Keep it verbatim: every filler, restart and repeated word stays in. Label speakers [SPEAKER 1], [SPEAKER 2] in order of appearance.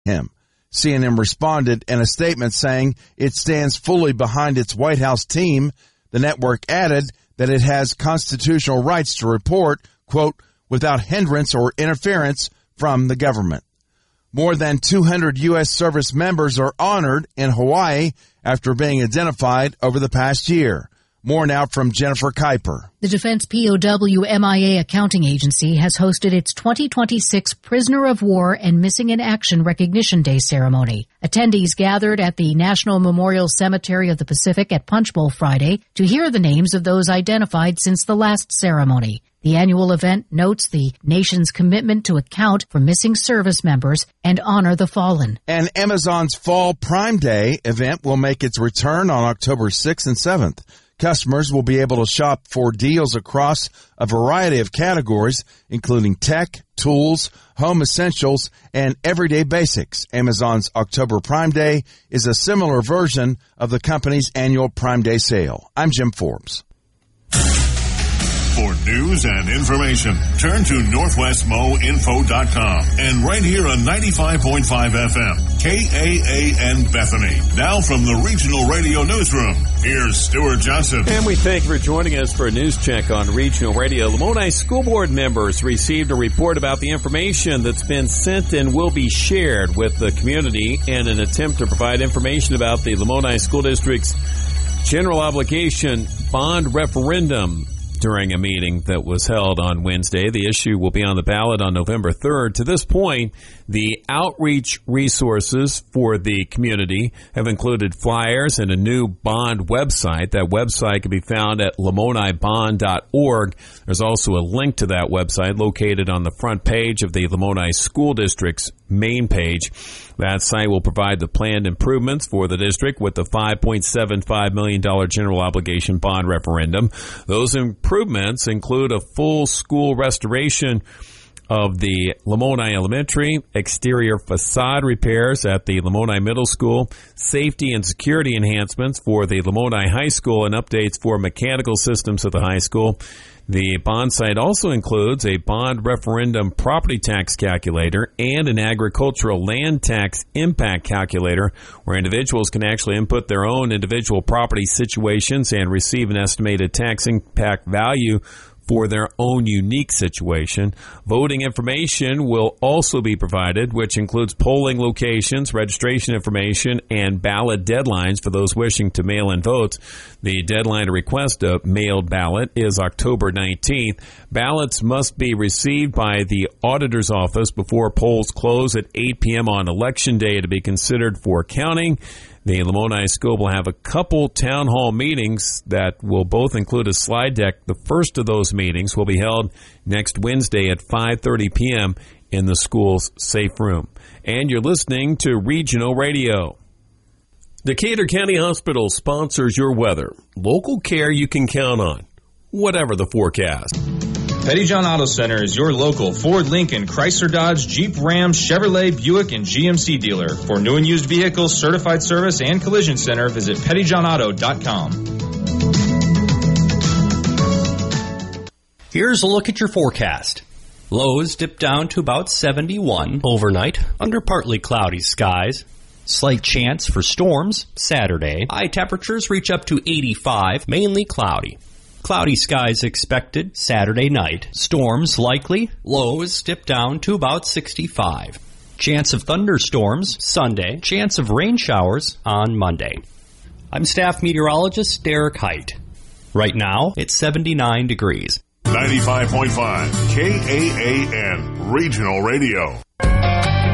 [SPEAKER 1] him. C N N responded in a statement saying it stands fully behind its White House team. The network added that it has constitutional rights to report, quote, without hindrance or interference from the government. More than two hundred U S service members are honored in Hawaii after being identified over the past year. More now from Jennifer Kuiper.
[SPEAKER 2] The Defense P O W M I A Accounting Agency has hosted its twenty twenty-six Prisoner of War and Missing in Action Recognition Day ceremony. Attendees gathered at the National Memorial Cemetery of the Pacific at Punch Bowl Friday to hear the names of those identified since the last ceremony. The annual event notes the nation's commitment to account for missing service members and honor the fallen.
[SPEAKER 1] And Amazon's Fall Prime Day event will make its return on October sixth and seventh. Customers will be able to shop for deals across a variety of categories, including tech, tools, home essentials, and everyday basics. Amazon's October Prime Day is a similar version of the company's annual Prime Day sale. I'm Jim Forbes.
[SPEAKER 3] For news and information, turn to northwest mo info dot com and right here on ninety-five point five F M, K A A N Bethany. Now from the Regional Radio Newsroom, here's Stuart Johnson.
[SPEAKER 4] And we thank you for joining us for a news check on Regional Radio. Lamoni School Board members received a report about the information that's been sent and will be shared with the community in an attempt to provide information about the Lamoni School District's general obligation bond referendum. During a meeting that was held on Wednesday, the issue will be on the ballot on November third. To this point, the outreach resources for the community have included flyers and a new bond website. That website can be found at lamoni bond dot org. There's also a link to that website located on the front page of the Lamoni School District's main page. That site will provide the planned improvements for the district with the five point seven five million dollars general obligation bond referendum. Those improvements include a full school restoration of the Lamoni Elementary, exterior facade repairs at the Lamoni Middle School, safety and security enhancements for the Lamoni High School, and updates for mechanical systems at the high school. The bond site also includes a bond referendum property tax calculator and an agricultural land tax impact calculator where individuals can actually input their own individual property situations and receive an estimated tax impact value for their own unique situation. Voting information will also be provided, which includes polling locations, registration information, and ballot deadlines for those wishing to mail in votes. The deadline to request a mailed ballot is October nineteenth. Ballots must be received by the auditor's office before polls close at eight p.m. on Election Day to be considered for counting. The Lamoni School will have a couple town hall meetings that will both include a slide deck. The first of those meetings will be held next Wednesday at five thirty p.m. in the school's safe room. And you're listening to Regional Radio. Decatur County Hospital sponsors your weather. Local care you can count on, whatever the forecast.
[SPEAKER 5] Pettyjohn Auto Center is your local Ford, Lincoln, Chrysler, Dodge, Jeep, Ram, Chevrolet, Buick, and G M C dealer. For new and used vehicles, certified service, and collision center, visit pettyjohn auto dot com.
[SPEAKER 6] Here's a look at your forecast. Lows dip down to about seventy-one overnight under partly cloudy skies. Slight chance for storms Saturday. High temperatures reach up to eighty-five, mainly cloudy. Cloudy skies expected Saturday night. Storms likely. Lows dip down to about sixty-five. Chance of thunderstorms Sunday. Chance of rain showers on Monday. I'm staff meteorologist Derek Height. Right now, it's seventy-nine degrees.
[SPEAKER 3] ninety-five point five K A A N Regional Radio.